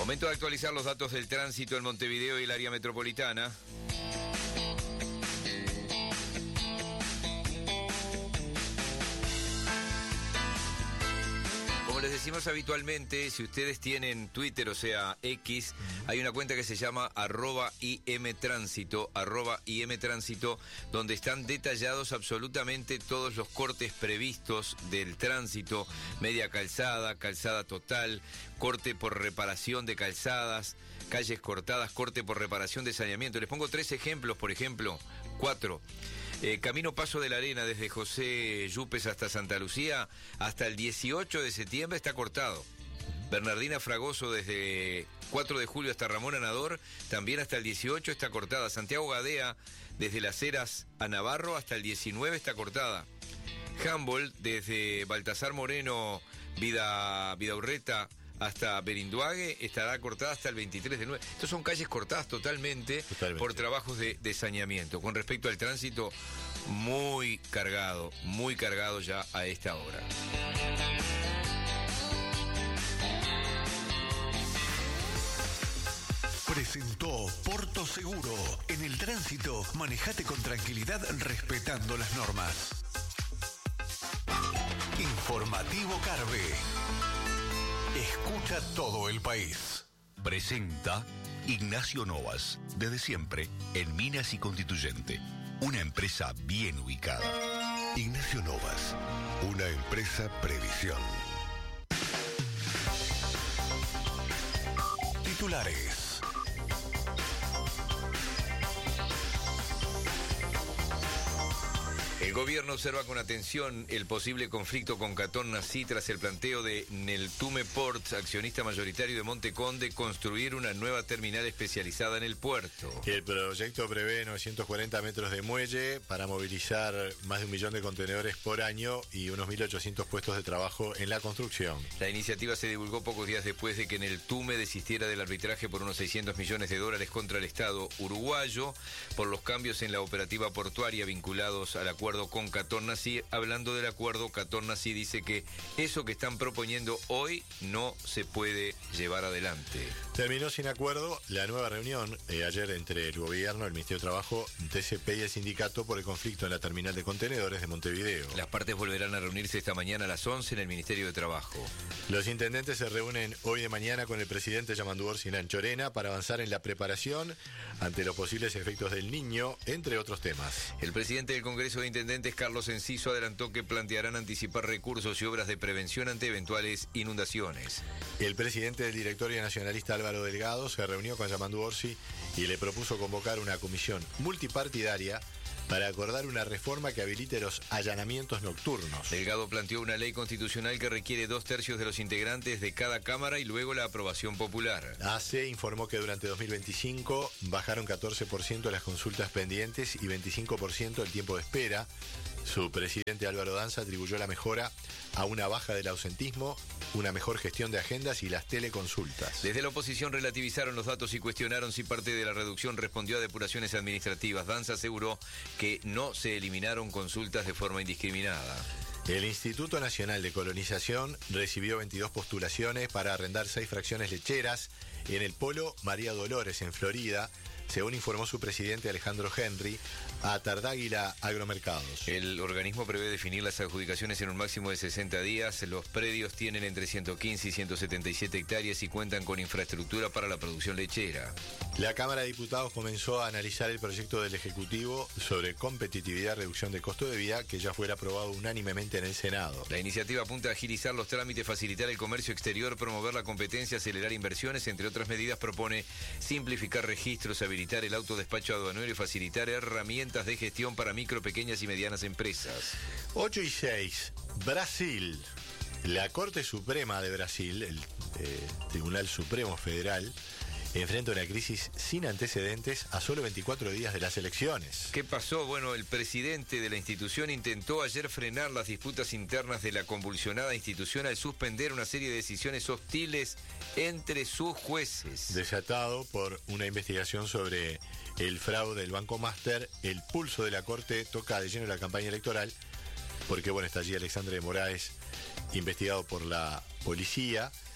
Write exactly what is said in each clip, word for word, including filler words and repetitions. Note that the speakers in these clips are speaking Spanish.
Momento de actualizar los datos del tránsito en Montevideo y el área metropolitana. Como les decimos habitualmente, si ustedes tienen Twitter, o sea, X, hay una cuenta que se llama arroba imtránsito, arroba imtránsito, donde están detallados absolutamente todos los cortes previstos del tránsito, media calzada, calzada total, corte por reparación de calzadas, calles cortadas, corte por reparación de saneamiento. Les pongo tres ejemplos, por ejemplo, cuatro. Eh, Camino Paso de la Arena desde José Yupes hasta Santa Lucía, hasta el dieciocho de septiembre está cortado. Bernardina Fragoso desde cuatro de julio hasta Ramón Anador, también hasta el dieciocho está cortada. Santiago Gadea desde Las Heras a Navarro hasta el diecinueve está cortada. Humboldt desde Baltasar Moreno, Vida, Vidaurreta hasta Berinduague estará cortada hasta el veintitrés de nueve. Estas son calles cortadas totalmente, totalmente. por trabajos de, de saneamiento. Con respecto al tránsito, muy cargado, muy cargado ya a esta hora. Presentó Porto Seguro. En el tránsito, manejate con tranquilidad respetando las normas. Informativo Carve. Escucha todo el país. Presenta Ignacio Novas, desde siempre en Minas y Constituyente, una empresa bien ubicada. Ignacio Novas, una empresa previsión. Titulares. El gobierno observa con atención el posible conflicto con Catón Nací tras el planteo de Neltume Ports, accionista mayoritario de Monteconde, construir una nueva terminal especializada en el puerto. El proyecto prevé novecientos cuarenta metros de muelle para movilizar más de un millón de contenedores por año y unos mil ochocientos puestos de trabajo en la construcción. La iniciativa se divulgó pocos días después de que Neltume desistiera del arbitraje por unos seiscientos millones de dólares contra el Estado uruguayo por los cambios en la operativa portuaria vinculados al acuerdo con Catón Nací. Hablando del acuerdo, Catón Nací dice que eso que están proponiendo hoy no se puede llevar adelante. Terminó sin acuerdo la nueva reunión eh, ayer entre el gobierno, el Ministerio de Trabajo, T C P y el sindicato por el conflicto en la terminal de contenedores de Montevideo. Las partes volverán a reunirse esta mañana a las once en el Ministerio de Trabajo. Los intendentes se reúnen hoy de mañana con el presidente Yamandu Orsinán Chorena para avanzar en la preparación ante los posibles efectos del Niño, entre otros temas. El presidente del Congreso de Intendentes, Carlos Enciso, adelantó que plantearán anticipar recursos y obras de prevención ante eventuales inundaciones. El presidente del directorio nacionalista, Álvaro Delgado, se reunió con Yamandu Orsi y le propuso convocar una comisión multipartidaria para acordar una reforma que habilite los allanamientos nocturnos. Delgado planteó una ley constitucional que requiere dos tercios de los integrantes de cada Cámara y luego la aprobación popular. A C informó que durante dos mil veinticinco bajaron catorce por ciento las consultas pendientes y veinticinco por ciento el tiempo de espera. Su presidente Álvaro Danza atribuyó la mejora a una baja del ausentismo, una mejor gestión de agendas y las teleconsultas. Desde la oposición relativizaron los datos y cuestionaron si parte de la reducción respondió a depuraciones administrativas. Danza aseguró que no se eliminaron consultas de forma indiscriminada. El Instituto Nacional de Colonización recibió veintidós postulaciones para arrendar seis fracciones lecheras en el Polo María Dolores, en Florida, según informó su presidente Alejandro Henry a Tardáguila Agromercados. El organismo prevé definir las adjudicaciones en un máximo de sesenta días. Los predios tienen entre ciento quince y ciento setenta y siete hectáreas y cuentan con infraestructura para la producción lechera. La Cámara de Diputados comenzó a analizar el proyecto del Ejecutivo sobre competitividad y reducción de costo de vida, que ya fuera aprobado unánimemente en el Senado. La iniciativa apunta a agilizar los trámites, facilitar el comercio exterior, promover la competencia, acelerar inversiones. Entre otras medidas, propone simplificar registros, habilitar el autodespacho aduanero y facilitar herramientas de gestión para micro, pequeñas y medianas empresas. ocho y seis. Brasil. La Corte Suprema de Brasil, el eh, Tribunal Supremo Federal, enfrenta una crisis sin antecedentes a solo veinticuatro días de las elecciones. ¿Qué pasó? Bueno, el presidente de la institución intentó ayer frenar las disputas internas de la convulsionada institución al suspender una serie de decisiones hostiles entre sus jueces. Desatado por una investigación sobre el fraude del Banco Master, el pulso de la Corte toca de lleno la campaña electoral, porque bueno, está allí Alexandre de Moraes, investigado por la policía.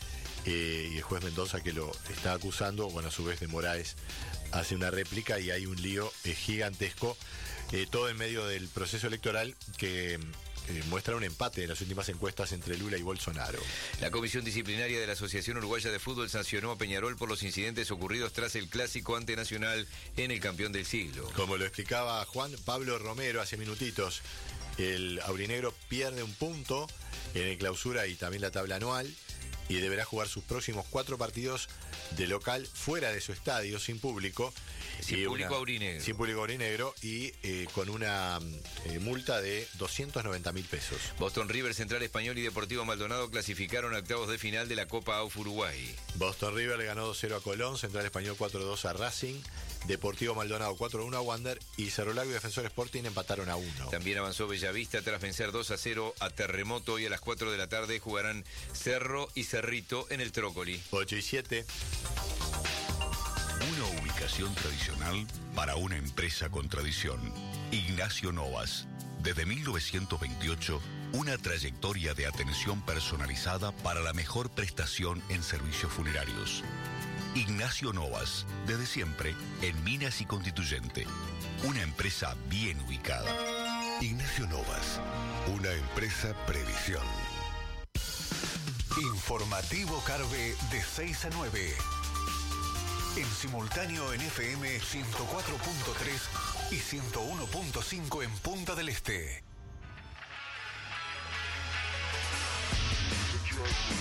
eh, y el juez Mendoza que lo está acusando, bueno, a su vez de Moraes hace una réplica y hay un lío eh, gigantesco, eh, todo en medio del proceso electoral que Eh, muestra un empate en las últimas encuestas entre Lula y Bolsonaro. La Comisión Disciplinaria de la Asociación Uruguaya de Fútbol sancionó a Peñarol por los incidentes ocurridos tras el clásico ante Nacional en el campeón del siglo. Como lo explicaba Juan Pablo Romero hace minutitos, el aurinegro pierde un punto en el clausura y también la tabla anual y deberá jugar sus próximos cuatro partidos de local fuera de su estadio, sin público. Sin público aurinegro. Sin público aurinegro y eh, con una eh, multa de doscientos noventa mil pesos. Boston River, Central Español y Deportivo Maldonado clasificaron a octavos de final de la Copa A U F Uruguay. Boston River le ganó dos cero a Colón, Central Español cuatro dos a Racing, Deportivo Maldonado cuatro uno a Wander y Cerro Largo y Defensor Sporting empataron a uno. También avanzó Bellavista tras vencer dos a cero a Terremoto y a las cuatro de la tarde jugarán Cerro y Cerrito en el Trócoli. ocho y siete. Una ubicación tradicional para una empresa con tradición. Ignacio Novas. Desde mil novecientos veintiocho, una trayectoria de atención personalizada para la mejor prestación en servicios funerarios. Ignacio Novas. Desde siempre en Minas y Constituyente. Una empresa bien ubicada. Ignacio Novas. Una empresa previsión. Informativo Carve de seis a nueve. En simultáneo en F M ciento cuatro punto tres y ciento uno punto cinco en Punta del Este.